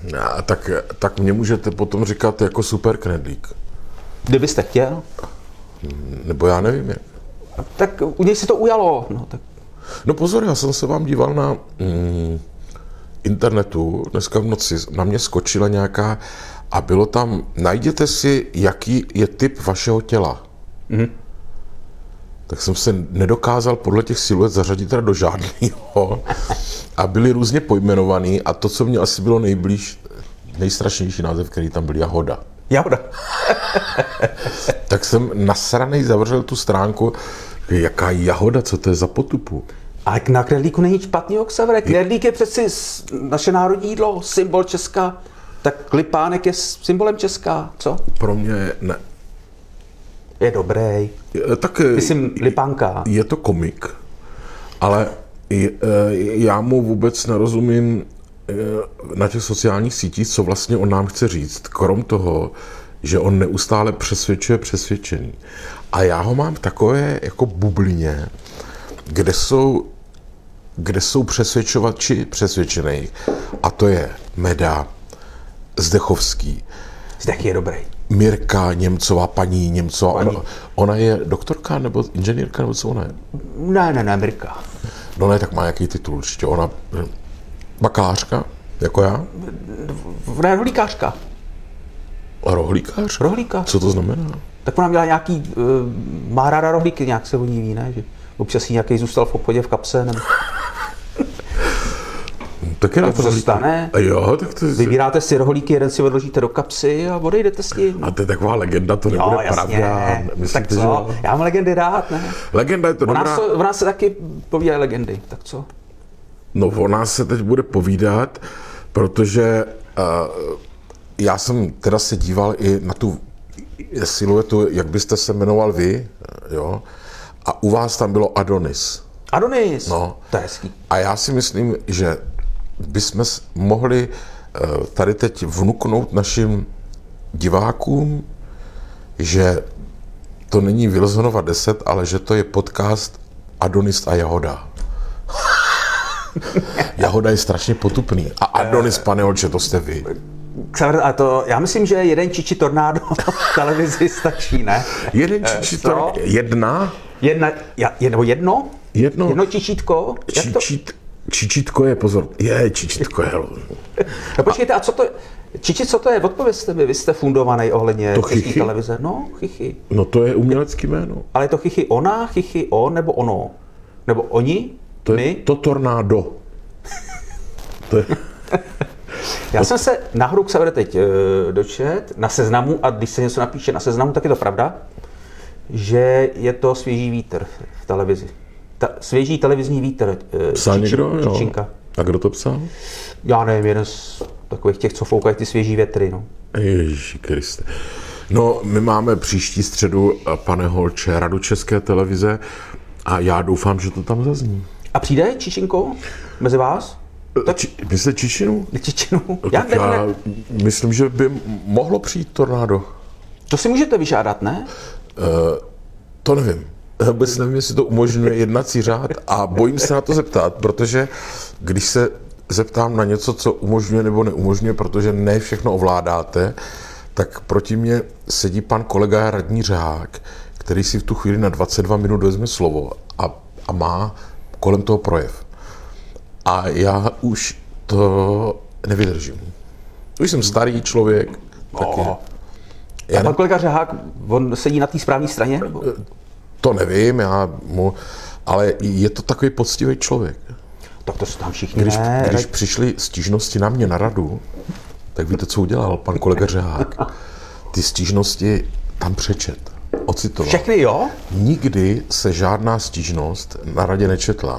Tak mě můžete potom říkat jako super knedlík. Kdybyste chtěl. Nebo já nevím jak. Tak u něj se to ujalo. No pozor, já jsem se vám díval na internetu, dneska v noci na mě skočila nějaká a bylo tam, najděte si, jaký je typ vašeho těla. Tak jsem se nedokázal podle těch siluet zařadit teda do žádného a byly různě pojmenovaný a to, co mě asi bylo nejstrašnější název, který tam byl, Jahoda. Jahoda. Tak jsem nasranej zavřel tu stránku, jaká Jahoda, co to je za potupu. Ale na knedlíku není špatný, Xavere. Knedlík je přeci naše národní jídlo, symbol Česka. Tak Lipánek je symbolem Česka, co? Pro mě ne. Je dobrý. Tak myslím, Lipánka. Je to komik, ale já mu vůbec nerozumím na těch sociálních sítích, co vlastně on nám chce říct. Krom toho, že on neustále přesvědčuje přesvědčený. A já ho mám v takové jako bublině, kde jsou přesvědčovači přesvědčených. A to je Meda, Zdechovský. Zdech je dobrý. Mirka Němcová, paní Němcová. Ona je doktorka nebo inženýrka, nebo co ona je? Ne, Mirka. No ne, tak má jaký titul určitě. Ona bakalářka, jako já? Ne, rohlíkářka. Rohlíkář? Rohlíkář. Co to znamená? Tak ona měla nějaký, má ráda rohlíky, nějak se o ní ví, ne? Že občas jí nějaký zůstal v obchodě v kapse, nebo... Tak je na to stane. Jo, tak to... Vybíráte si rohlíky, jeden si odložíte do kapsy a odejdete s tím. A to je taková legenda, to nebude pravda. Tak co? Já mám legendy rád, ne? Legenda je to dobrá. O nás se taky povídají legendy, tak co? No o nás se teď bude povídat, protože já jsem teda se díval i na tu siluetu, jak byste se jmenoval vy, jo? A u vás tam bylo Adonis. Adonis? No. To je hezký. A já si myslím, že bychom mohli tady teď vnuknout našim divákům, že to není Wilsonova 10, ale že to je podcast Adonis a Jahoda. Jahoda je strašně potupný. A Adonis, pane Olče, to jste vy. A to, já myslím, že jeden Čiči Tornádo v televizi stačí, ne? Jeden Čiči Tornádo? Nebo jedno? Jedno čičítko? Čičítko je, pozor. Čičítko je. No počkejte, a co to je? Čiči, co to je? Odpovězte mi, vy jste fundovaný ohledně české televize. No, Chichy. No to je umělecký jméno. Ale je to Chichy ona, Chichy on, nebo ono? Nebo oni? To je to Tornádo. To je... Já jsem se náhodou Xavere teď dočet na Seznamu, a když se něco napíše na Seznamu, tak je to pravda, že je to svěží vítr v televizi. Svěží televizní vítr. Psal někdo? Čičinka. A kdo to psal? Já nevím, jeden z takových těch, co foukají ty svěží větry. No. Ježíši Kriste. No, my máme příští středu, pane Holče, Radu České televize a já doufám, že to tam zazní. A přijde Čičinko mezi vás? Myslíte Čičinu? Čičinu. Já myslím, že by mohlo přijít tornádo. To si můžete vyžádat, ne? To nevím. Vůbec nevím, jestli to umožňuje jednací řád a bojím se na to zeptat, protože když se zeptám na něco, co umožňuje nebo neumožňuje, protože ne všechno ovládáte, tak proti mně sedí pan kolega radní Řehák, který si v tu chvíli na 22 minut vezme slovo a má kolem toho projev. A já už to nevydržím. Už jsem starý člověk. A pan kolega Řehák, on sedí na té správné straně? To nevím, ale je to takový poctivý člověk. Tak to se tam všichni Když přišly stížnosti na mě na radu, tak víte, co udělal pan kolega Řehák? Ty stížnosti tam přečet, ocitoval. Všechny, jo? Nikdy se žádná stížnost na radě nečetla.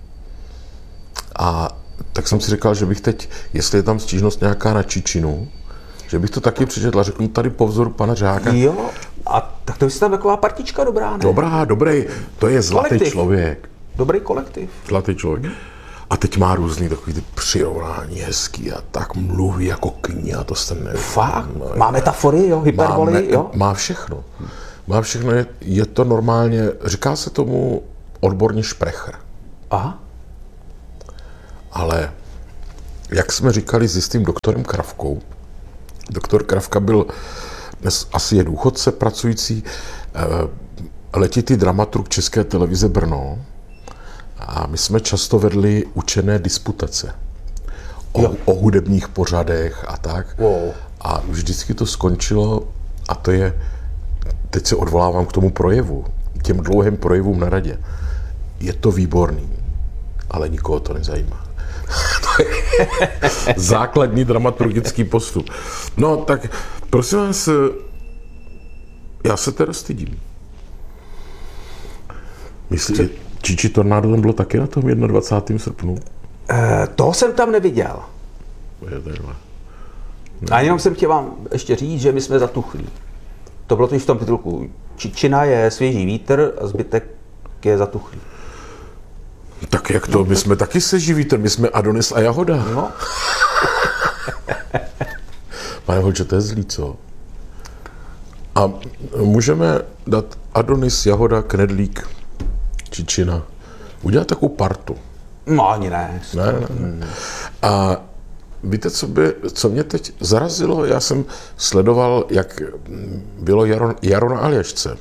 A tak jsem si říkal, že bych teď, jestli je tam stížnost nějaká na Čičinu, že bych to taky přečetl a řekl tady po vzoru pana Řeháka. Jo, a tak to je tam taková partička dobrá, ne? Dobrý, to je zlatý kolektiv. Člověk. Dobrý kolektiv. Zlatý člověk. A teď má různý takový ty přirovnání hezký a tak mluví jako kniha, to jste nevím. Fakt? Má metafory, jo? Hyperboly, jo? Má všechno. Má všechno, je to normálně, říká se tomu odborně šprecher. Aha. Ale jak jsme říkali s jistým doktorem Kravkou, doktor Kravka byl, dnes asi je důchodce pracující, letitý dramaturg České televize Brno a my jsme často vedli učené disputace o hudebních pořadech a tak. Wow. A vždycky to skončilo, a to je, teď se odvolávám k tomu projevu, těm dlouhým projevům na radě. Je to výborný, ale nikoho to nezajímá. To je základní dramaturgický postup. No tak, prosím vás, já se teda stydím. Myslíte, Čiči Tornádo tam bylo taky na tom 21. srpnu? Toho jsem tam neviděl. A jenom jsem chtěl vám ještě říct, že my jsme zatuchlí. To bylo totiž v tom titulku. Čičina je svěží vítr a zbytek je zatuchlý. Tak jak to? My jsme taky svěží vítr, my jsme Adonis a Jahoda. No. Pane Holče, to je zlý, co? A můžeme dát Adonis, Jahoda, Knedlík, Čičina. Udělat takovou partu. No ani ne. Ne. A víte, co mě teď zarazilo? Já jsem sledoval, jak bylo jaro na Aljašce.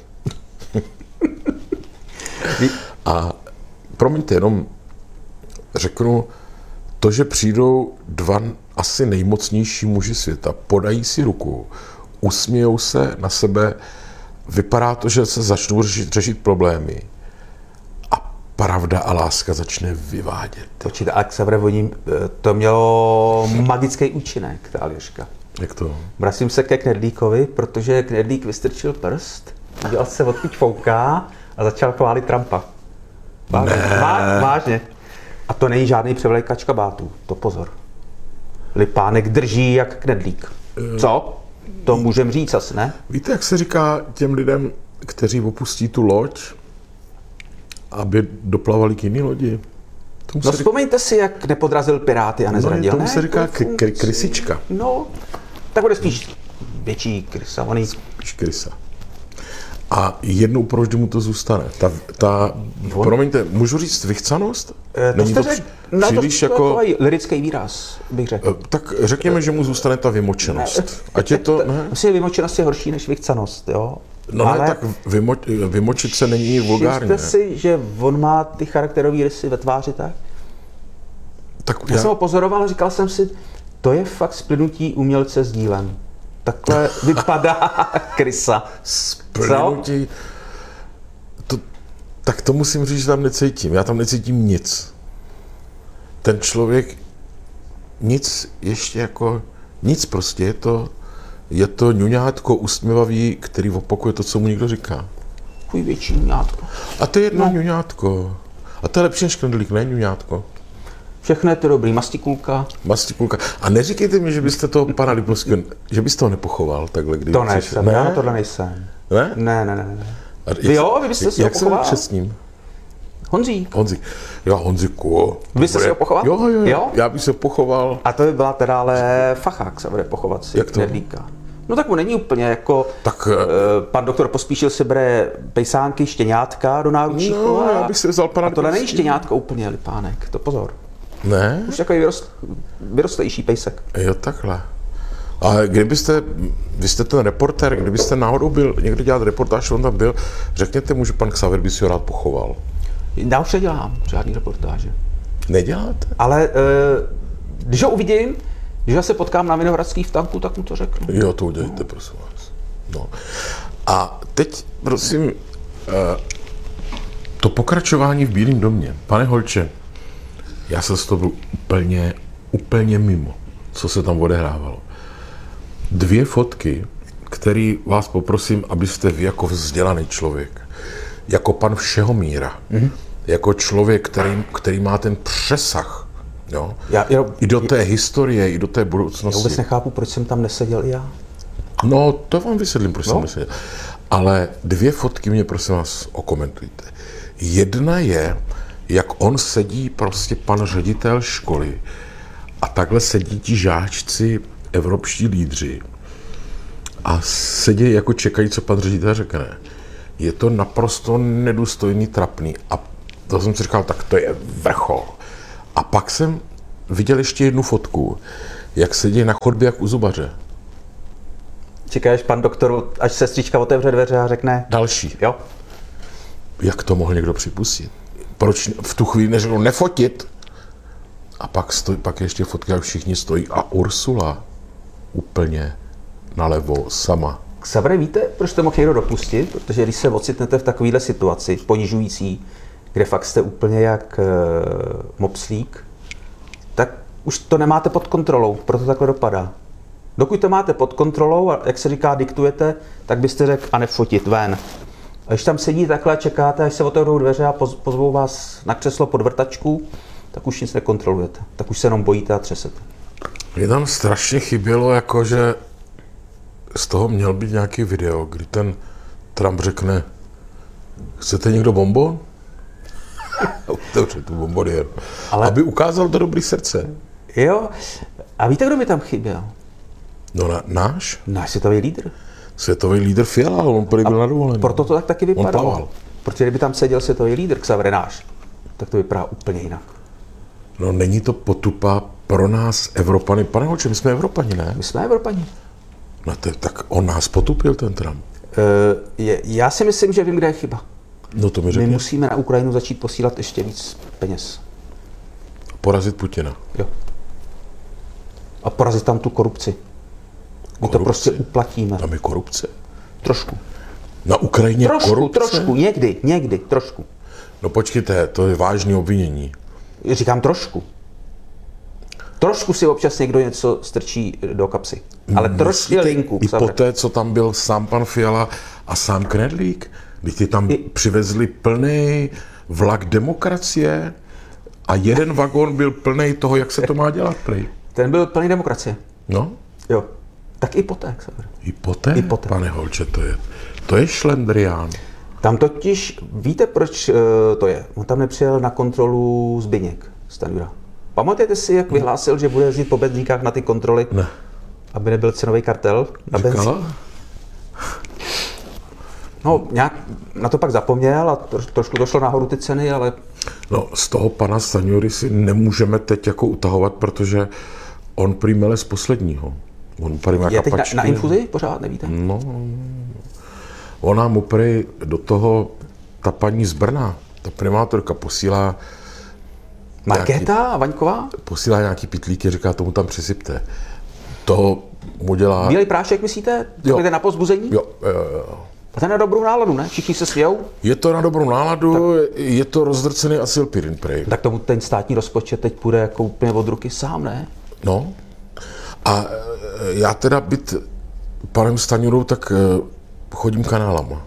A promiňte, jenom řeknu, to, že přijdou dva asi nejmocnější muži světa, podají si ruku, usmějou se na sebe, vypadá to, že se začnou řešit problémy a pravda a láska začne vyvádět. Počíte, a Severovodím, to mělo magický účinek, ta Aljaška. Jak to? Vracím se ke Knedlíkovi, protože Knedlík vystrčil prst, udělal se odpiť fouká a začal chválit Trumpa. Vážně. A to není žádný převlejkač kabátů, to pozor. Lipánek drží jak Knedlík. Co? To můžem říct asi, ne? Víte, jak se říká těm lidem, kteří opustí tu loď, aby doplavali k jiný lodi? No vzpomeňte si, jak nepodrazil Piráty a nezradil, tomu se říká krysička. No, tak bude spíš větší krysa, oný. Spíš krysa. A jednou provždy mu to zůstane. Promiňte, můžu říct vychcanost? Není to příliš jako... lirický výraz, bych řekl. Tak řekněme, že mu zůstane ta vymočenost. Ať je to... Myslím, vymočenost je horší než vychcanost, jo? No ale... ne, tak vymočit se není vulgární. Všimte si, že on má ty charakterové rysy ve tváři, tak? Já jsem ho pozoroval a říkal jsem si, to je fakt splynutí umělce s dílem. Takhle vypadá krysa. Splynutí... Tak to musím říct, že tam necítím. Já tam necítím nic. Ten člověk nic ještě jako... Nic prostě. Je to ňuňátko usměvavý, který opakuje to, co mu někdo říká. Takový větší ňuňátko. A to je jedno ňuňátko. A to je lepší než Knedlík, ne ňuňátko. Všechno je to dobrý. Mastikulka. A neříkejte mi, že byste toho pana Liplovského, že byste ho nepochoval takhle, když... To nejsem, já na tohle nejsem. Ne? Ne. Vy byste si ho pochoval? Jak se křestním? Honzík. Jo, Honzíku. Vy jste si ho pochoval? Jo, já bych se pochoval. A to by byla teda ale fachák, se bude pochovat si Knedlíka. No tak mu není úplně jako, pan doktor Pospíšil si bere pejsánky, štěňátka do náručí. No, já bych si vzal pana... A tohle není štěňátko úplně, Lipánek, to pozor. Ne? Už takový vyrostlejší pejsek. Jo, takhle. A vy jste ten reportér, kdybyste náhodou byl někde dělat reportáž, on tam byl, řekněte mu, že pan Xaver by si ho rád pochoval. Já už nedělám žádný reportáže. Neděláte? Ale když ho uvidím, když se potkám na Vinohradský v tanku, tak mu to řeknu. Jo, to udělejte, prosím vás. No. A teď, prosím, to pokračování v Bílém domě. Pane Holče, já jsem z toho byl úplně mimo, co se tam odehrávalo. 2 fotky, které vás poprosím, abyste vy jako vzdělaný člověk, jako pan Všehomíra, jako člověk, který má ten přesah, jo? I do té historie, i do té budoucnosti. Já vůbec nechápu, proč jsem tam neseděl i já. No, to vám vysvětlím, proč jsem neseděl. Ale 2 fotky mě, prosím vás, okomentujte. Jedna je, jak on sedí, prostě pan ředitel školy, a takhle sedí ti žáčci, evropští lídři, a sedí jako čekají, co pan ředitel řekne. Je to naprosto nedůstojný, trapný. A to jsem si říkal, tak to je vrchol. A pak jsem viděl ještě jednu fotku, jak sedí na chodbě jak u zubaře. Čekáš, pan doktor, až sestřička otevře dveře a řekne... Další. Jo? Jak to mohl někdo připustit? Proč v tu chvíli neřekl nefotit? A pak ještě fotka, jak všichni stojí a Ursula úplně nalevo sama. Xavere, víte, proč to mohl někdo dopustit? Protože když se ocitnete v takovéhle situaci, ponižující, kde fakt jste úplně jak mopslík, tak už to nemáte pod kontrolou, proto takhle dopadá. Dokud to máte pod kontrolou a jak se říká, diktujete, tak byste řekl a nefotit ven. A když tam sedí takhle, čekáte, až se otevřou dveře a pozvou vás na křeslo pod vrtačku, tak už nic nekontrolujete. Tak už se jenom bojíte a třesete. Mě tam strašně chybělo, jakože z toho měl být nějaký video, kdy ten Trump řekne, chcete někdo bonbon? Otevře tu bombonier. Ale... Aby ukázal to dobrý srdce. Jo, a víte, kdo mi tam chyběl? No náš? Náš světový lídr. Světový lídr Fiala, on byl na dovolený. Proto to tak taky vypadalo. On plaval. Protože kdyby tam seděl světový lídr Xavere náš, tak to vypadá úplně jinak. No není to potupa pro nás Evropany. Pane Holče, my jsme Evropani, ne? My jsme Evropani. No tak on nás potupil, ten Trump. Já si myslím, že vím, kde je chyba. No to mi řekni. My musíme na Ukrajinu začít posílat ještě víc peněz. Porazit Putina. Jo. A porazit tam tu korupci. My to prostě uplatíme. Tam je korupce? Trošku. Na Ukrajině korupce? Trošku, někdy, trošku. No počkejte, to je vážné obvinění. Říkám trošku. Trošku si občas někdo něco strčí do kapsy. Ale trošku je linku. I poté, co tam byl sám pan Fiala a sám Knedlík, když ty tam přivezli plný vlak demokracie a jeden vagón byl plný toho, jak se to má dělat, prej. Ten byl plný demokracie. No. Jo. Tak i poté, Xaver. I poté, pane Holče, to je šlendrián. Tam totiž, víte, proč to je? On tam nepřijel na kontrolu Zbyněk Stanjura. Pamatujete si, jak vyhlásil, že bude jezdit po benzínkách na ty kontroly, ne. Aby nebyl cenový kartel na benzín? No, nějak na to pak zapomněl a trošku došlo nahoru ty ceny, ale... No, z toho pana Stanjury si nemůžeme teď jako utahovat, protože on prý mele z posledního. On prý má je teď kapačky. Na infuzi? Pořád nevíte? No, ona mu prý do toho, ta paní z Brna, ta primátorka posílá Markéta a Vaňková? Posílá nějaký pitlíky, říká, tomu tam přisypte. To mu dělá... Bílej prášek, myslíte? Takový na povzbuzení? Jo. A ten na dobrou náladu, ne? Všichni se smějou? Je to na dobrou náladu, je to rozdrcený acylpirin, prej. Tak tomu ten státní rozpočet teď půjde jako úplně od ruky sám, ne? No. A já teda být panem Stanjurou, tak chodím kanálama.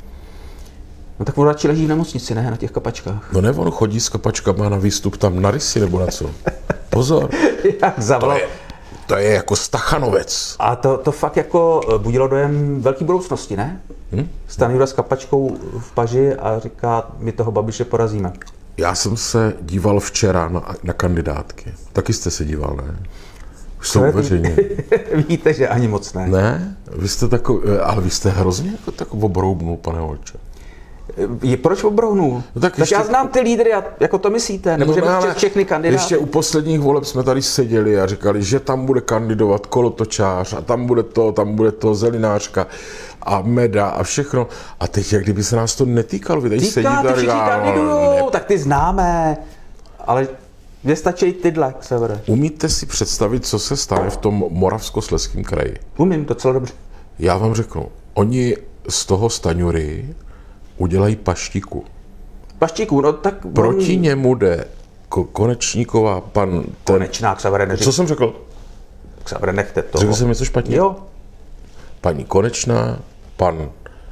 No tak on radši leží v nemocnici, ne? Na těch kapačkách. No ne, on chodí s kapačkama na výstup tam na rysy nebo na co. Pozor. Jak zavolal. To je jako Stachanovec. A to fakt jako budilo dojem velké budoucnosti, ne? Stanjura s kapačkou v paži a říká, my toho Babiše porazíme. Já jsem se díval včera na kandidátky. Taky jste se díval, ne? Už jsou uveřejně. Víte, že ani moc ne. Ne? Vy jste ale vy jste hrozně jako obroubnul, pane Holče. Proč obrohnul? No tak ještě... já znám ty lídry, jako to myslíte, nemůžeme no, všechny kandidáty. Ještě u posledních voleb jsme tady seděli a říkali, že tam bude kandidovat kolotočář a tam bude to zelinářka a Meda a všechno. A teď, jak kdyby se nás to netýkalo, vy tady sedíte ty všichni kandidujou, tak ty známe, ale mě stačí tyhle, Xavere. Umíte si představit, co se stane v tom Moravskoslezském kraji? Umím, docela dobře. Já vám řeknu, oni z toho Stanjury udělají paštiku. Paštiku, no tak... Proti němu jde Konečníková, pan... Konečná, Xavere, neřík. Co jsem řekl? Xavere, nechte toho. Řekl jsem něco špatně? Jo. Paní Konečná, pan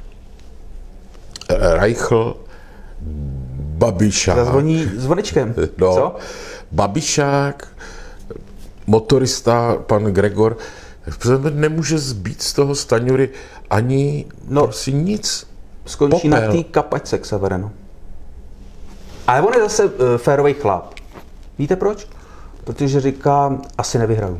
Reichl, Babišák. Zazvoní zvoničkem. No, co? Babišák, motorista, pan Gregor. Nemůže zbýt z toho Stanjury ani prostě nic. Skončí Popel. na té kapačce, Xavereno. Ale on je zase férovej chlap. Víte proč? Protože říká, asi nevyhraju.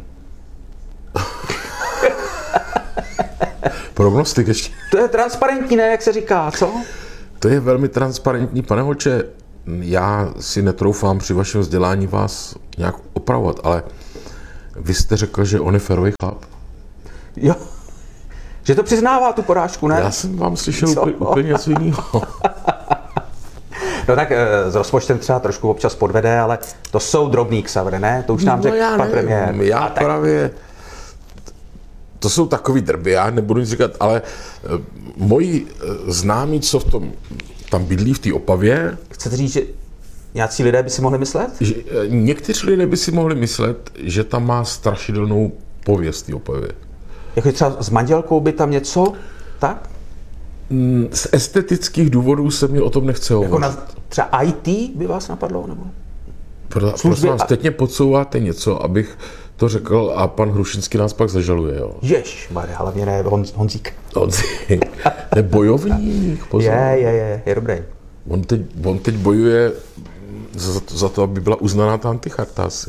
Prognostik ještě. To je transparentní, ne, jak se říká, co? To je velmi transparentní. Pane Holče, já si netroufám při vašem vzdělání vás nějak opravovat, ale vy jste řekl, že on je férový chlap. Jo. Že to přiznává tu porážku, ne? Já jsem vám slyšel úplně něco jiného. No tak s rozpočtem třeba trošku občas podvede, ale to jsou drobný Xaver, ne? To už nám řekl pan premiér. Já právě... To jsou takový drby, já nebudu nic říkat, ale moji známí, co v tom tam bydlí v té Opavě... Chcete říct, že nějací lidé by si mohli myslet? Že, někteří lidé by si mohli myslet, že tam má strašidelnou pověst té Opavě. Jako třeba s manželkou by tam něco, tak? Z estetických důvodů se mi o tom nechce hovořit. Jako na třeba IT by vás napadlo, nebo? Prosím vás, teď mě podsouváte něco, abych to řekl a pan Hrušinský nás pak zažaluje, jo. Ježmarja, hlavně ne Honzík. Honzík. To je bojovník, pozor. Je dobrý. On teď bojuje za to, aby byla uznaná ta anticharta asi.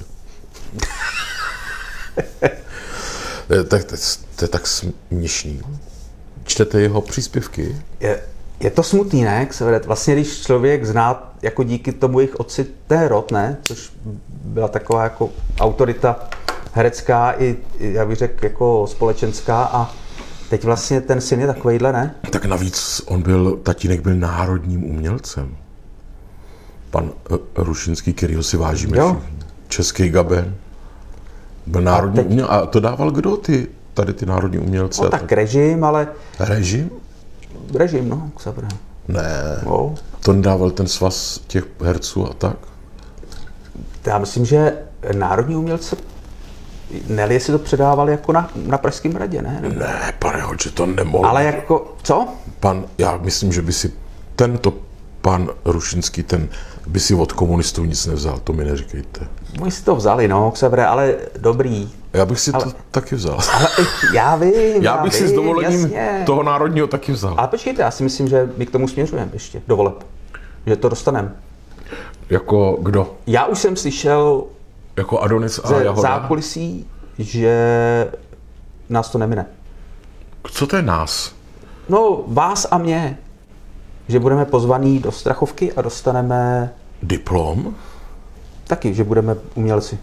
To je tak směšný. Čtete jeho příspěvky? Je to smutný, ne? Xaver? Vlastně, když člověk zná jako díky tomu jejich otci ten rod, ne? Což byla taková jako autorita herecká i já bych řekl, jako společenská a teď vlastně ten syn je takovejhle, ne? Tak navíc tatínek byl národním umělcem. Pan Hrušinský, kterýho si vážíme všichni. Český Gaben. Byl národní umělec. A to dával kdo tady ty národní umělce? No tak režim, ale... Režim? Režim, no, Xaver. Ne, to nedával ten svaz těch herců a tak? Já myslím, že národní umělce, ne, si to předávali jako na Pražském hradě, ne? Ne, pane Hoče, to nemohl. Ale jako, co? Já myslím, že by si pan Hrušinský, ten by si od komunistů nic nevzal, to mi neříkejte. Oni si to vzali, no, Xaver, ale dobrý. Já bych si to taky vzal. Ale já vím, já bych si s dovolením jasně. toho národního taky vzal. Ale počkejte, já si myslím, že my k tomu směřujeme ještě do voleb. Že to dostaneme. Jako kdo? Já už jsem slyšel jako Adonis a Jahoda. Zákulisí, že nás to nemine. Co to je nás? No, vás a mě. Že budeme pozvaní do Strachovky a dostaneme... Diplom? Taky, že budeme umělci.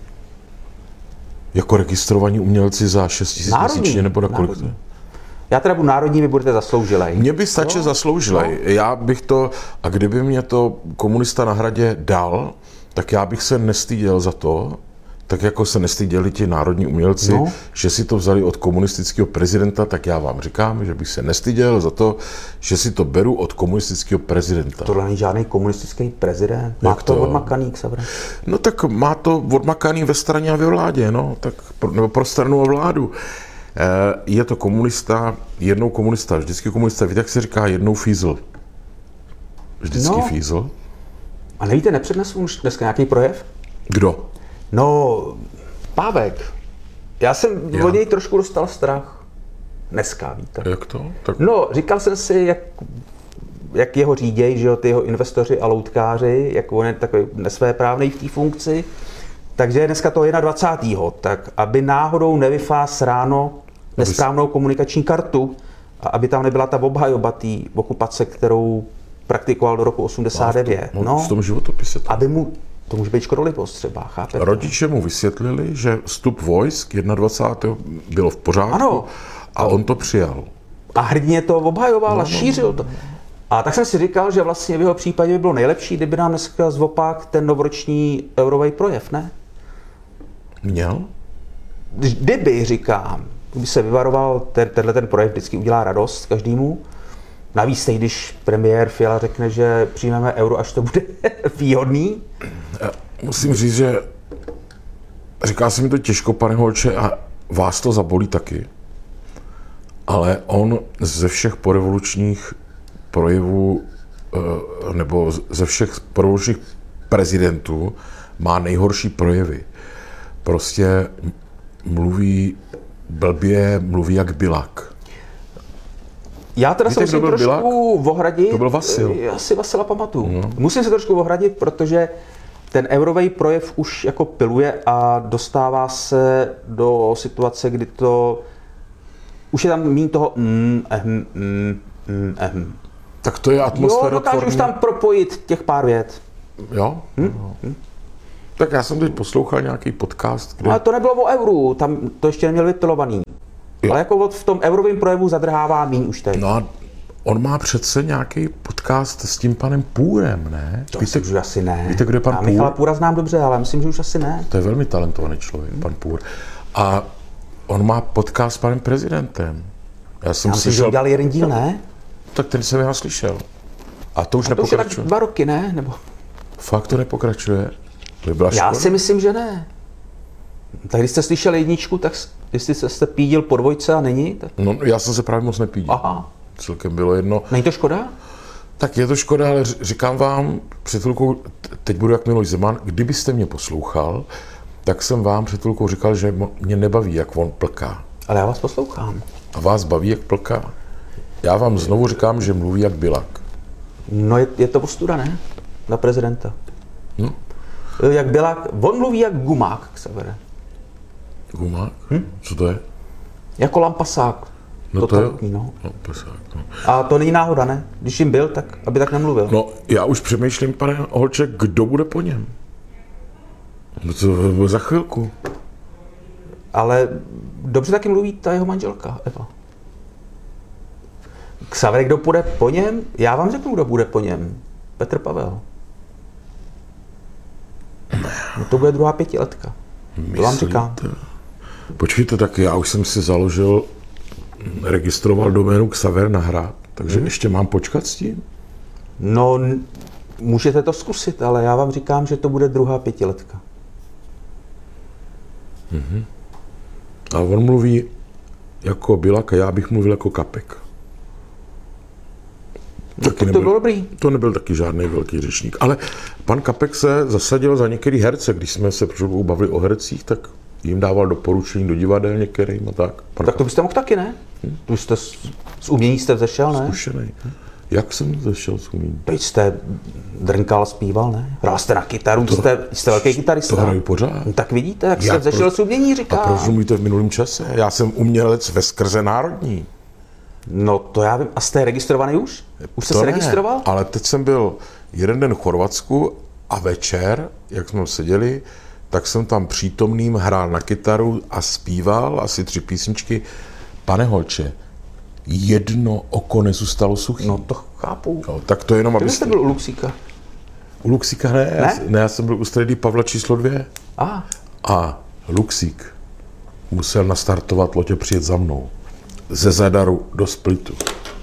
Jako registrovaní umělci za 6 000 měsíčně, nebo na kolik to je? Já teda budu národní, vy budete zasloužilej. Mně by stačil zasloužilej. No. Já bych to, a kdyby mě to komunista na hradě dal, tak já bych se nestyděl za to, tak jako se nestyděli ti národní umělci, že si to vzali od komunistického prezidenta, tak já vám říkám, že bych se nestyděl za to, že si to beru od komunistického prezidenta. Tohle není žádný komunistický prezident. Má to odmakaný, Xaver? No tak má to odmakaný ve straně a ve vládě, no, tak nebo pro stranu a vládu. Je to komunista, jednou komunista, vždycky komunista. Víte, jak se říká, jednou fízl. Vždycky fízl. A nevíte, nepřednesu už dneska nějaký projev? Kdo? No, Pávek. Já jsem od něj trošku dostal strach. Dneska, víte. Jak to? Tak... No, říkal jsem si, jak jeho říděj, že jo, ty jeho investoři a loutkáři, jak on je takový nesvéprávnej v té funkci. Takže dneska to 21. Tak aby náhodou nevyfás ráno nesprávnou komunikační kartu a aby tam nebyla ta obhajoba té okupace, kterou praktikoval do roku 89. V tom životopise. Aby mu, to může být škodolibost třeba, chápete? Rodiče mu vysvětlili, že vstup vojsk 21. bylo v pořádku a on to přijal. A hrdně to obhajoval a šířil to. A tak jsem si říkal, že vlastně v jeho případě by bylo nejlepší, kdyby nám dneska zvopak ten novoroční eurový projev, ne? Měl? Kdyby, říkám, kdyby se vyvaroval, ten projev vždycky udělá radost každému. Navíc teď, když premiér Fiala řekne, že přijmeme euro, až to bude výhodný. Musím říct, že říká se mi to těžko, pane Holče, a vás to zabolí taky. Ale on ze všech porevolučních projevů, nebo ze všech porevolučních prezidentů má nejhorší projevy. Prostě mluví blbě, mluví jak Bilak. Já teda se musím trošku ohradit. To byl Vasil. Já si Vasila pamatuju. No. Musím se trošku ohradit, protože ten eurový projev už jako piluje a dostává se do situace, kdy to už je tam míň toho Tak to je atmosféra. Jo, dokážu už tam propojit těch pár vět. Jo? Tak já jsem teď poslouchal nějaký podcast, kde... Ale to nebylo o euru, tam to ještě neměl vypilovaný. Jo. Ale jako v tom eurovém projevu zadrhává míň už teď. No a on má přece nějaký podcast s tím panem Půrem, ne? To myslím, že už asi ne. Víte, kdo je pan Já Půr? Michala Půra znám dobře, ale myslím, že už asi ne. To je velmi talentovaný člověk, pan Půr. A on má podcast s panem prezidentem. Já jsem Já myslím, že slyšel, udělal jeden díl, ne? tak ten jsem já slyšel. A to už To už je tak nepokračuje. 2 roky, ne? Nebo... Fakt to nepokračuje? To by byla škoda. Já si myslím, že ne. Tak když jste slyšel jedničku, tak jestli jste pídil po dvojce a není, tak... No, já jsem se právě moc nepídil. Aha. Celkem bylo jedno. Není to škoda? Tak je to škoda, ale říkám vám, před chvilkou, teď budu jak Miloš Zeman, kdybyste mě poslouchal, tak jsem vám před chvilkou říkal, že mě nebaví, jak on plká. Ale já vás poslouchám. A vás baví, jak plká? Já vám znovu říkám, že mluví jak Bilak. No je to ostuda, ne? Na prezidenta. No. Jak byla, on mluví jak gumák, Xavere. Gumák? Co to je? Jako lampasák. No to je... Totalitní, no. No, pesák, no. A to není náhoda, ne? Když jim byl, tak aby tak nemluvil. No, já už přemýšlím, pane Holček, kdo bude po něm? No to bude za chvilku. Ale dobře taky mluví ta jeho manželka, Eva. Xaver, kdo půjde po něm? Já vám řeknu, kdo bude po něm. Petr Pavel. No to bude druhá 5letka. To vám říkám. Počkejte, tak já už jsem si založil, registroval doménu Xaver na hrad, takže ještě mám počkat s tím? No, můžete to zkusit, ale já vám říkám, že to bude druhá 5letka. A on mluví jako Bilak a já bych mluvil jako Kapek. No, to bylo dobrý. To nebyl taky žádný velký řečník. Ale pan Kapek se zasadil za některý herce. Když jsme se bavili o hercích, tak jim dával doporučení do divadel některým a tak. Tak to byste mohl taky, ne? Už jste z umění jste vzešel, ne? Zkušenej. Jak jsem zešel s uměním? Teď jste drnkal, zpíval, ne? Hrál jste na kytaru, jste velký kytarista. To hraju pořád. No, tak vidíte, jak Já jste vzešel z umění, říká. A proč mluvíte v minulém čase? Já jsem umělec ve skrze národní. No to já vím. A jste registrovaný už? Už jste se registroval? Ale teď jsem byl jeden den v Chorvatsku a večer, jak jsme seděli, tak jsem tam přítomným hrál na kytaru a zpíval asi 3 písničky. Pane Holče, jedno oko nezůstalo suchý. No to chápu. No, tak to jenom, Kde jste byl u Luxíka? U Luxíka ne? Já jsem byl u Stredy Pavla číslo 2. A Luxík musel nastartovat loď a přijet za mnou. Ze Zadaru do Splitu.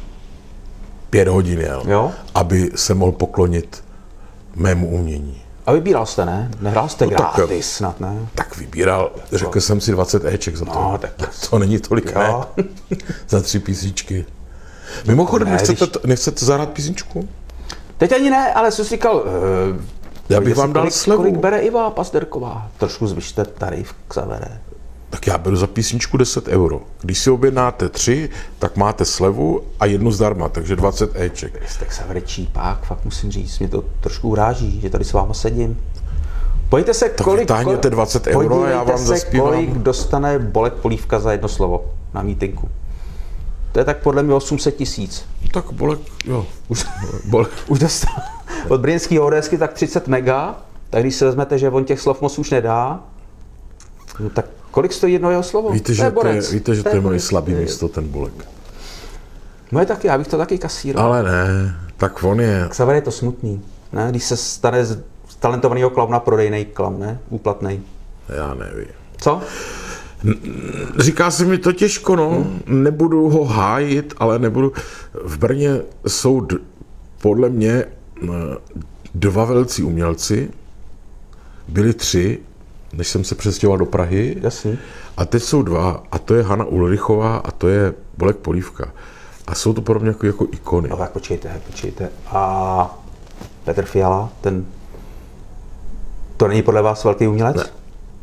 5 hodin jel, Jo? aby se mohl poklonit mému umění. A vybíral jste, ne? Nehrál jste gratis snad, ne? Tak vybíral, řekl jsem si 20 éček za to. No, tak to není tolik, ne? jo. Za 3 písničky. Mimochodem, Ne, nechcete zahrát písničku? Teď ani ne, ale jsem si říkal, Já bych vám dal slevu. Kolik bere Iva Pazderková? Trošku zvyšte tarif, Xavere. Tak já beru za písničku 10 euro. Když si objednáte 3, tak máte slevu a 1 zdarma, takže 20 éček. Jste Xavere čípák, fakt musím říct, mě to trošku uráží, že tady s váma sedím. Pojďte se, Tak vytáhněte 20 euro a já vám zaspívám. Kolik dostane Bolek Polívka za jedno slovo na mítinku. To je tak podle mě 800 000. Tak Bolek, jo. Bolek. Už dostal od brněnského ODSky tak 30 mega, tak když si vezmete, že on těch slov moc už nedá, no tak kolik stojí jedno jeho slovo? Víte, že to je moje slabý místo, ten Bolek. Moje taky, já bych to taky kasíroval. Ale ne, tak on je... Xaver je to smutný, ne? Když se stane z talentovaného klauna prodejnej klaun, ne? Úplatnej. Já nevím. Co? Říká se mi to těžko, no. Nebudu ho hájit, ale nebudu... V Brně jsou podle mě 2 velcí umělci. Byli 3, než jsem se přestěhoval do Prahy. Jasně. A teď jsou 2, a to je Hana Ulrichová a to je Bolek Polívka. A jsou to pro mě jako ikony. No tak počkejte. A Petr Fiala, ten... To není podle vás velký umělec? Ne.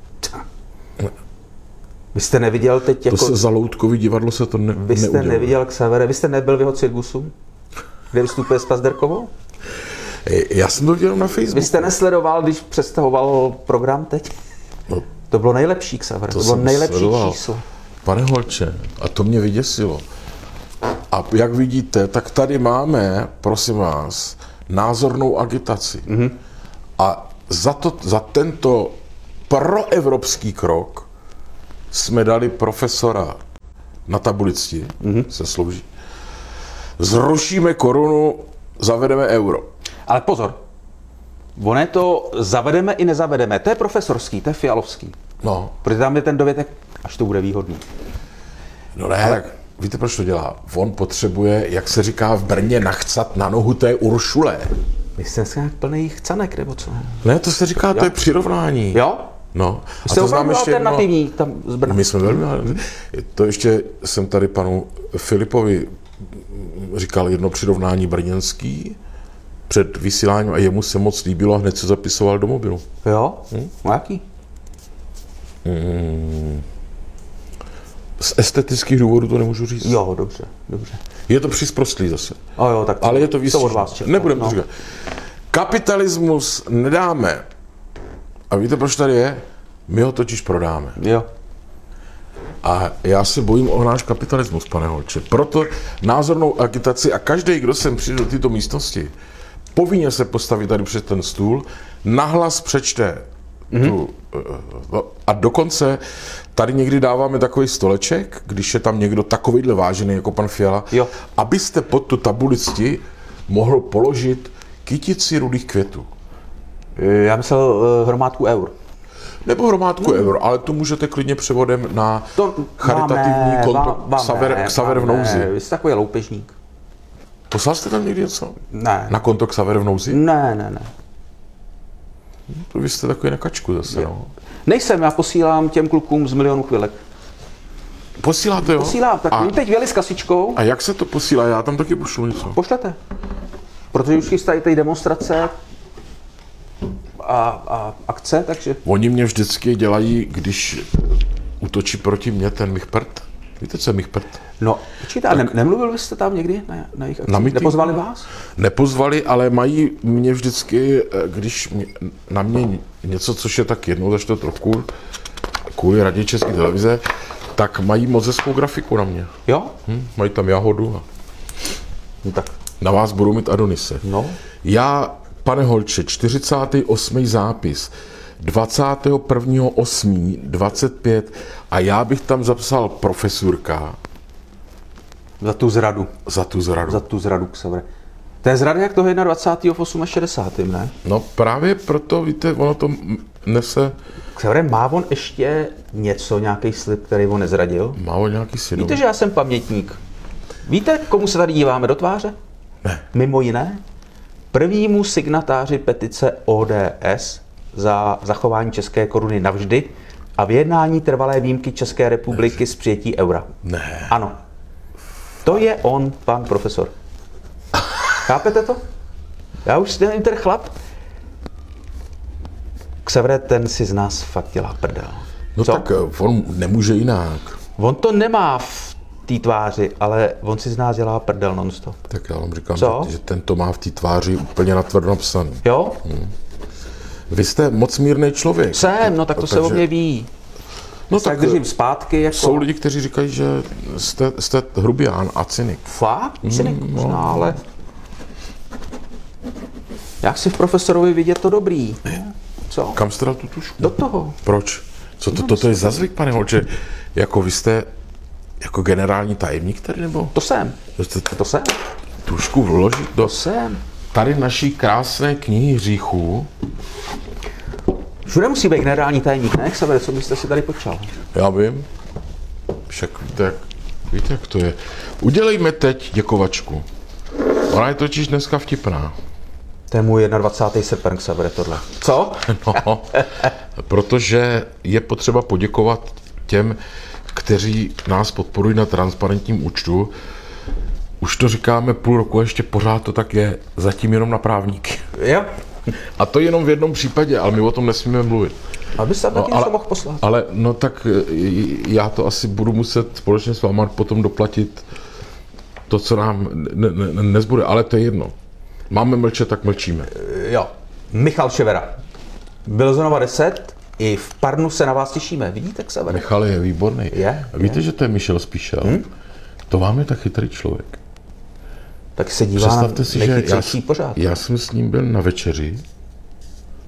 Vy jste neviděl teď jako... To se za Loutkový divadlo se to Vy jste neudělalo. neviděl Xavere, vy jste nebyl v jeho cirkusu, kde vystupuje s Pazderkovou? Já jsem to viděl na Facebooku. Vy jste nesledoval, když představoval program teď? No, To bylo nejlepší, Xavere, to bylo jsem nejlepší sledoval. číslo. Pane Holče, a to mě vyděsilo. A jak vidíte, tak tady máme, prosím vás, názornou agitaci. A za tento proevropský krok jsme dali profesora na tabulici, se slouží. Zrušíme korunu, zavedeme euro. Ale pozor, ono je to zavedeme i nezavedeme. To je profesorský, to je fialovský. No, Protože tam je ten dovětek, až to bude výhodný. no ne, ale víte, proč to dělá? On potřebuje, jak se říká v Brně, nachcat na nohu té Uršule. Vy jste nějak plný chcanek, nebo co? Ne, to se říká, to je přirovnání. Jo? No. Vy jste opravdu alternativní tam z Brna. My jsme velmi... To ještě jsem tady panu Filipovi říkal jedno přirovnání brněnský před vysíláním a jemu se moc líbilo a hned se zapisoval do mobilu. Jo? No jaký? Z estetických důvodů to nemůžu říct. Jo, dobře, dobře. Je to přisprostlý zase. Jo, tak Ale je to od výstižné. vás čekám. Nebudeme to říkat. Kapitalismus nedáme. A víte, proč tady je? My ho totiž prodáme. Jo. A já se bojím o náš kapitalismus, pane Holče. Proto názornou agitaci a každý, kdo sem přijde do této místnosti, povinně se postaví tady před ten stůl, nahlas přečte tu, a dokonce tady někdy dáváme takový stoleček, když je tam někdo takovýhle vážený jako pan Fiala, Jo. abyste pod tu tabulici mohl položit kytici rudých květů. Já myslel hromádku eur. Nebo hromádku eur, ale to můžete klidně převodem na charitativní konto Xaver v nouzi. Vy jste takový loupežník. Poslal jste tam někdy něco? Ne. Na konto Xaver v nouzi? Ne. To vy jste takový na kačku zase, no. Nejsem, já posílám těm klukům z Milionu chvilek. Posíláte, jo? Posílám, tak oni teď věli s kasičkou. A jak se to posílá? Já tam taky pošlu něco. Pošlete. Protože už chystají tady demonstrace a akce, takže... Oni mě vždycky dělají, když útočí proti mně ten Michpert. Víte, co je Michpert? No, počkejte, a nemluvil byste tam někdy na jejich akci? Na mítinku? Nepozvali vás? Nepozvali, ale mají mě vždycky, když na mě něco, což je tak jednou za čtvrt roku, kvůli Radě České televize, tak mají moc hezkou grafiku na mě. Jo? Mají tam jahodu a No tak, na vás budu mít Adonise. no. Já, pane Holče, 48. zápis, 21.8.25 a já bych tam zapsal profesurka Za tu zradu. za tu zradu. Za tu zradu, Xavere. To je zrada jak toho 21. v 68. ne? No právě proto, víte, ono to nese, Xavere, má on ještě něco, nějaký slib, který on nezradil? má o nějaký svědomí. Víte, že já jsem pamětník. Víte, komu se tady díváme do tváře? Ne. Mimo jiné, prvnímu signatáři petice ODS za zachování české koruny navždy a vyjednání trvalé výjimky České republiky z přijetí eura. Ne. Ano. To je on, pan profesor. Chápete to? Já už nevím, ten chlap. Xavere, ten si z nás fakt dělá prdel. No Co? tak on nemůže jinak. On to nemá v té tváři, ale on si z nás dělá prdel nonstop. Tak já vám říkám, Co? že ten to má v té tváři úplně natvrdo napsaný. Jo? Vy jste moc mírný člověk. Jsem, no tak to se o mě ví. No Tak držím zpátky, jako... jsou lidi, kteří říkají, že jste hrubián a cynik. Fakt? Cynik možná, ale... Jak si v profesorovi vidět to dobrý? Co? Kam jste dal tu tušku? Do toho. Proč? Co toto je za zvyk, pane Holče? Jako vy jste jako generální tajemník tady, nebo? To jsem. Jste To jsem. tušku vložit do To jsem. tady naší krásné knihy hříchů? Všude musí být generální tajemník, ne? Xavere, co byste si tady počal? Já vím. Však víte, jak to je. Udělejme teď děkovačku. Ona je totiž dneska vtipná. To je můj 21. srpen, Xavere, tohle. Co? No, protože je potřeba poděkovat těm, kteří nás podporují na transparentním účtu. Už to říkáme půl roku, ještě pořád to tak je, zatím jenom na právníky. Jo. A to jenom v jednom případě, ale my o tom nesmíme mluvit. A byste tam taky něco mohl poslat. Ale no tak já to asi budu muset společně s váma potom doplatit to, co nám nezbude, ale to je jedno. Máme mlčet, tak mlčíme. Jo. Michal Ševera. Byl znova 10, i v Parnu se na vás těšíme. Vidíte, Xavere? Michal je výborný. Je. Víte, že to je Michel Spíšel? To vám je tak chytrý člověk. Tak se dívá na Představte si, že nejchytřejší pořád. já jsem s ním byl na večeři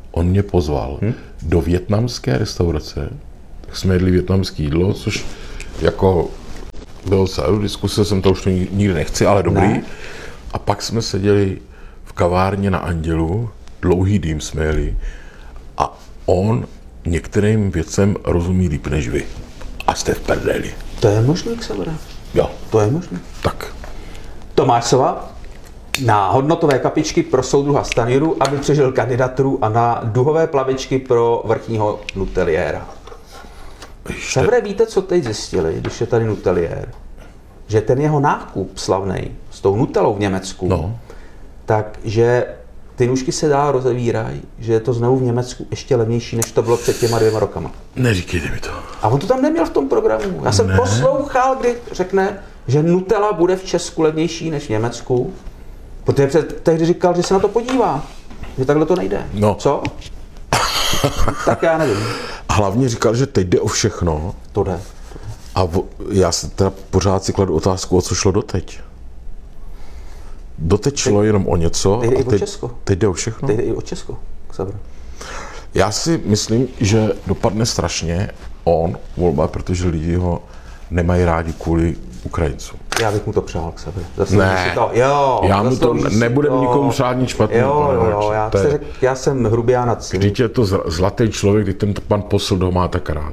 On mě pozval do vietnamské restaurace, tak jsme jedli vietnamské jídlo, což jako bylo celou diskuse, jsem to už nikdy nechci, ale dobrý. Ne. A pak jsme seděli v kavárně na Andělu, dlouhý dým jsme jeli a on některým věcem rozumí líp než vy. A jste v prdeli. To je možný, Xavere. Jo, To je možný. tak. Tomáš Sova na hodnotové kapičky pro soudruha Stanjuru, aby přežil kandidaturu, a na duhové plavičky pro vrchního nuteliéra. Xavere, víte, co teď zjistili, když je tady nuteliér? Že ten jeho nákup slavnej s tou nutelou v Německu, No. takže ty nůžky se dál rozevírají, že je to znovu v Německu ještě levnější, než to bylo před těma 2 rokama. Neříkejte mi to. A on to tam neměl v tom programu. Já jsem poslouchal, kdy řekne, že Nutella bude v Česku levnější než v Německu, protože tehdy říkal, že se na to podívá, že takhle to nejde. No. Co? Tak já nevím. A hlavně říkal, že teď jde o všechno. To jde. A já se teda pořád si kladu otázku, o co šlo doteď. Doteď šlo jenom o něco Teď jde i a o Česko. teď jde o všechno. Teď jde i o Česko. Xaver. Já si myslím, že dopadne strašně on volba, protože lidi ho nemají rádi kvůli Ukrajincům. Já bych mu to přál, Xaver. Ne. Jo, Já mu to zaslouží si nebudem to. nikomu přát nic špatného. Jo, já jsem hrubiánac. Vždyť je to zlatý člověk, když ten pan posl ho má tak rád.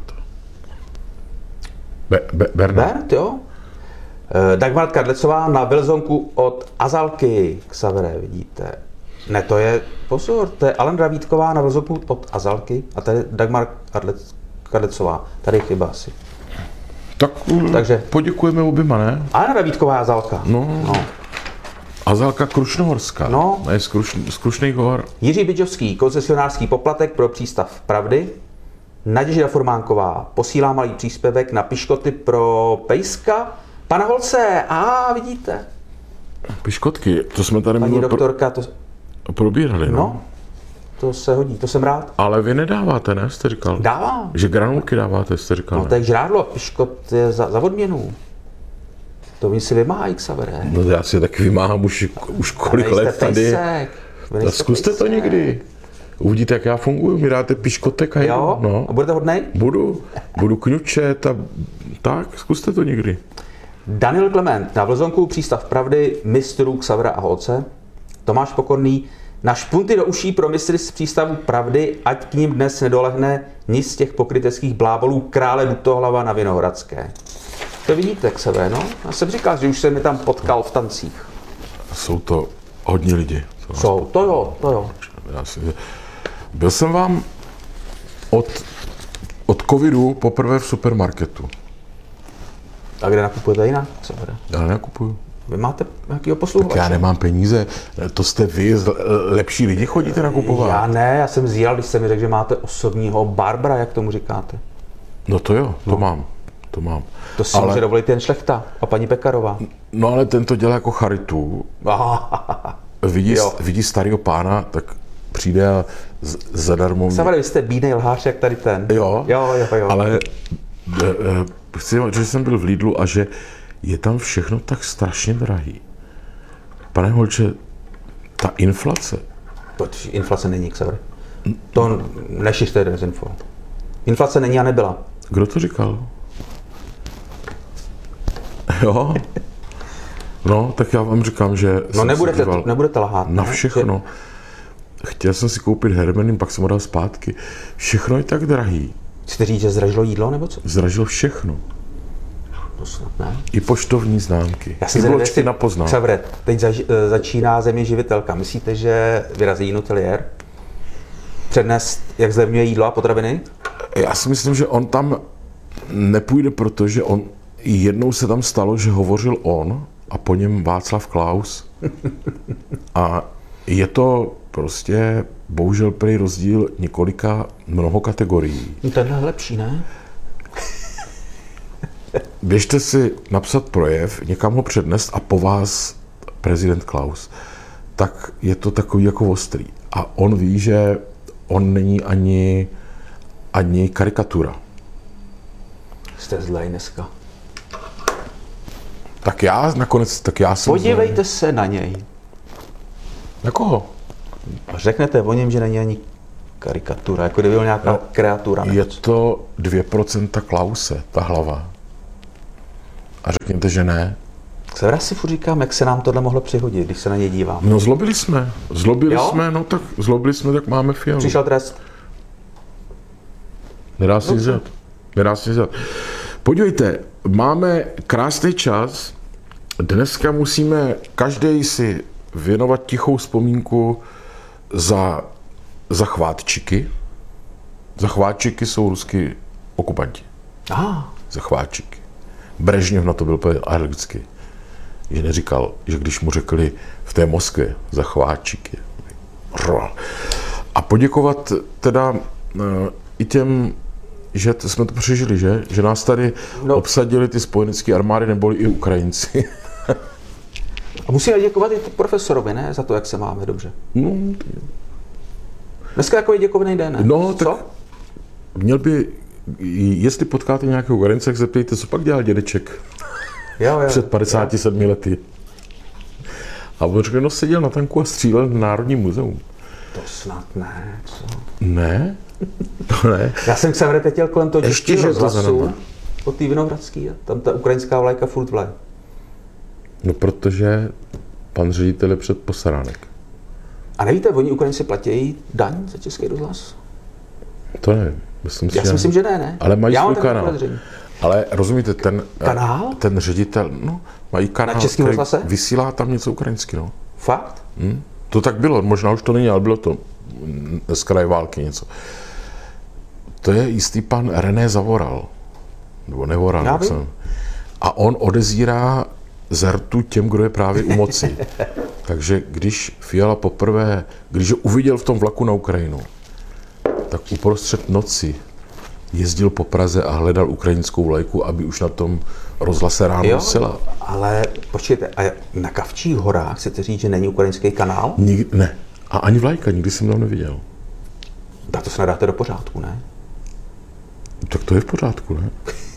Bernard. Bert, jo? Dagmar Kadlecová na Wilsonku od Azalky, Xavere, vidíte. Ne, to je, pozor, to je Alena Vítková na Wilsonku od Azalky a tady Dagmar Kadlecová. Tady je chyba asi. Takže poděkujeme oběma, ne? Alena Vítková je Azalka. No. Azalka Krušnohorská. No. Ne, z Krušných hor. Jiří Bydžovský, koncesionářský poplatek pro přístav Pravdy. Naděžda Formánková posílá malý příspěvek na piškoty pro Pejska. Pana Holce, vidíte. Piškotky, to jsme tady Paní minule doktorka, to... probírali, No, to se hodí, to jsem rád. Ale vy nedáváte, ne, jste říkal? Dávám. Že granulky dáváte, jste říkal, No ne? to je žrádlo, piškot je za odměnu. To oni si vymáhají, Xavere. No já si taky vymáhám už kolik let tady. A zkuste to někdy. Uvidíte, jak já funguji, mi dáte piškotek a Jo? no. A budete hodnej? Budu kňučet a tak, zkuste to někdy. Daniel Klement na Vlzonku přístav Pravdy mistrů Xavera a Holce. Tomáš Pokorný na špunty do uší pro mistry z přístavu Pravdy, ať k ním dnes nedolehne nic z těch pokryteckých blábolů krále Dutohlava na Vinohradské. To vidíte, Xaver, no? Já jsem říkal, že už jsem mi tam potkal v tancích. Jsou to hodně lidi. To jo. Byl jsem vám od covidu poprvé v supermarketu. A kde nakupujete jinak, Xaver? Já nenakupuju. Vy máte nějakýho posluhovače? Já nemám peníze, to jste vy, lepší lidi chodíte nakupovat. Já ne, já jsem zjel, když jste mi řekl, že máte osobního Barbara, jak tomu říkáte. No to jo, to mám. To si může dovolit jen Šlechta a paní Pekarová. No ale ten to dělá jako charitu. Vidí starého pána, tak přijde a zadarmo... Xaver, vy jste bídnej lhář, jak tady ten. Jo. Ale chci říct, že jsem byl v Lidlu a že je tam všechno tak strašně drahý. Pane Holče, ta inflace... Inflace není, Xaver. To nešiřte dezinfo. Inflace není a nebyla. Kdo to říkal? Jo? No, tak já vám říkám, že... No nebudete lhát. Na všechno. Chtěl jsem si koupit hermenin, pak jsem ho dal zpátky. Všechno je tak drahý. Chcete říct, že zdražilo jídlo, nebo co? Zdražilo všechno. To snad ne. I poštovní známky. Já si bločky na poznám. Xaver, teď začíná Země živitelka. Myslíte, že vyrazí nuteliér? Přednes, jak zlevňuje jídlo a potraviny? Já si myslím, že on tam nepůjde, protože jednou se tam stalo, že hovořil on a po něm Václav Klaus. A je to prostě bohužel prý rozdíl mnoho kategorií. Tenhle je lepší, ne? Běžte si napsat projev, někam ho přednést a po vás prezident Klaus. Tak je to takový jako ostrý. A on ví, že on není ani karikatura. Jste zlej dneska. Tak já jsem... Podívejte se na něj. Na koho? A řeknete o něm, že není ani karikatura, jako kdyby byl nějaká kreatura. Je to 2% Klause, ta hlava. A řekněte, že ne. Já si furt říkám, jak se nám tohle mohlo přihodit, když se na něj dívám. No zlobili jsme, tak máme Fialu. Přišel trest. Nedá si vzít. Podívejte, máme krásný čas. Dneska musíme každý si věnovat tichou vzpomínku za chvátčiky. Zachvátčiky jsou ruský okupanti. Zachvátčiky. Brežněv na to byl alergický. Že neříkal, že když mu řekli v té Moskvě zachvátčiky. A poděkovat teda i těm, že jsme to přežili, že nás tady obsadili ty spojenecké armády, neboli i Ukrajinci. A musíme děkovat i profesorovi, ne? Za to, jak se máme dobře. No, dneska takový děkovný den, ne? No, co? Tak měl by, jestli potkáte nějakého Ukrajince, tak zeptejte, co pak dělal dědeček před 57 lety. A on řekl, no seděl na tanku a střílel v Národním muzeum. To snad ne, co? Ne? To ne. Já jsem se vrtetěl kolem toho Ještě, že to zanedbal. od té Vinohradský a tam ta ukrajinská vlajka furt vlaje. No, protože pan ředitel je před posaránek. A nevíte, oni Ukrajinci platí daň za Český rozhlas? To nevím. Já si myslím, že ne. Ale mají Já svůj mám kanál. Ale rozumíte, Kanál? ten ředitel, mají kanál, Na Českém rozhlase? Vysílá tam něco ukrajinsky, no. Fakt? To tak bylo, možná už to není, ale bylo to z kraje války něco. To je jistý pan René Zavoral. Nebo Nevoral. Já vím. A on odezírá zrtu těm, kdo je právě u moci. Takže když Fiala poprvé, když ho uviděl v tom vlaku na Ukrajinu, tak uprostřed noci jezdil po Praze a hledal ukrajinskou vlajku, aby už na tom rozhlase ráno vysílal. Ale počkejte, a na Kavčích horách chcete říct, že není ukrajinský kanál? Ne. A ani vlajka, nikdy jsem tam neviděl. Tak to snad dáte do pořádku, ne? Tak to je v pořádku, ne?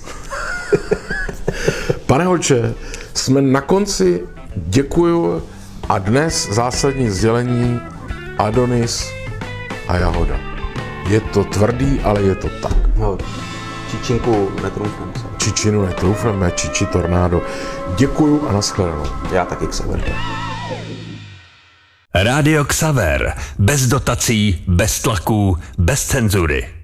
Pane Holče, jsme na konci, děkuju a dnes zásadní sdělení Adonis a Jahoda. Je to tvrdý, ale je to tak. No, Čičinku netroufneme se. Čičinu netroufneme, Čiči tornádo. Děkuju a nashledanou. Já taky Xaver. Rádio Xaver. Bez dotací, bez tlaků, bez cenzury.